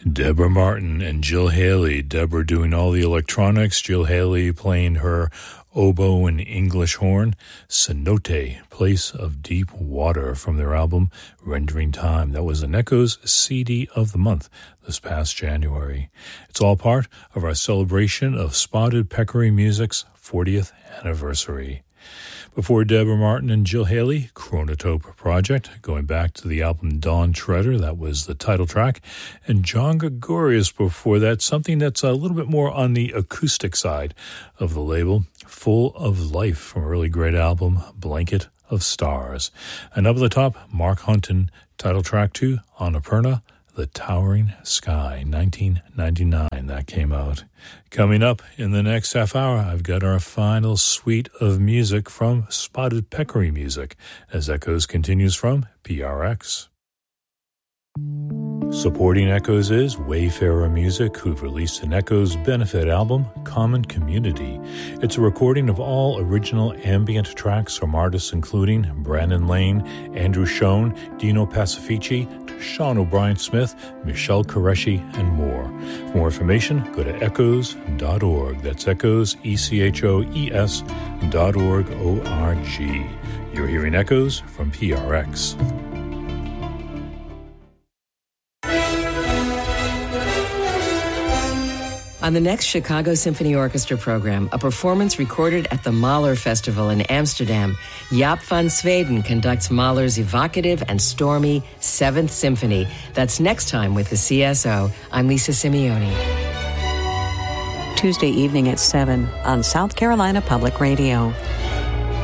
Deborah Martin and Jill Haley. Deborah doing all the electronics, Jill Haley playing her oboe and English horn. Cenote, Place of Deep Water, from their album Rendering Time. That was an Echoes CD of the month this past January. It's all part of our celebration of Spotted Peccary Music's 40th anniversary. Before Deborah Martin and Jill Haley, Chronotope Project, going back to the album Dawn Treader, that was the title track, and John Gregorius before that, something that's a little bit more on the acoustic side of the label, Full of Life, from a really great album, Blanket of Stars. And up at the top, Mark Hunton, title track 2, Annapurna, The Towering Sky, 1999, that came out. Coming up in the next half hour, I've got our final suite of music from Spotted Peccary Music, as Echoes continues from PRX. Supporting Echoes is Wayfarer Music, who've released an Echoes benefit album, Common Community. It's a recording of all original ambient tracks from artists including Brandon Lane, Andrew Schoen, Dino Pacifici, Sean O'Brien Smith, Michelle Qureshi, and more. For more information, go to echoes.org. That's Echoes, ECHOES.org, O-R-G. You're hearing Echoes from PRX. On the next Chicago Symphony Orchestra program, a performance recorded at the Mahler Festival in Amsterdam, Jaap van Zweden conducts Mahler's evocative and stormy Seventh Symphony. That's next time with the CSO. I'm Lisa Simeone. Tuesday evening at 7 on South Carolina Public Radio.